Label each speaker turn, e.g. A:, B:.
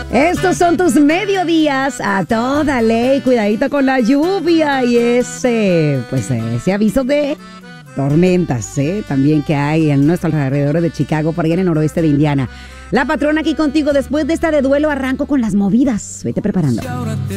A: Estos son tus mediodías a toda ley. Cuidadito con la lluvia y ese aviso de tormentas, también que hay en nuestros alrededores de Chicago, por allá en el noroeste de Indiana. La patrona aquí contigo. Después de esta de duelo arranco con las movidas. Vete preparando.